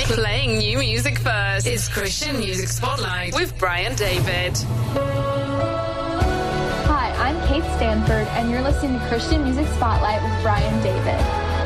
Playing new music first. It's Christian Music Spotlight with Brian David. Hi, I'm Kate Stanford, and you're listening to Christian Music Spotlight with Brian David.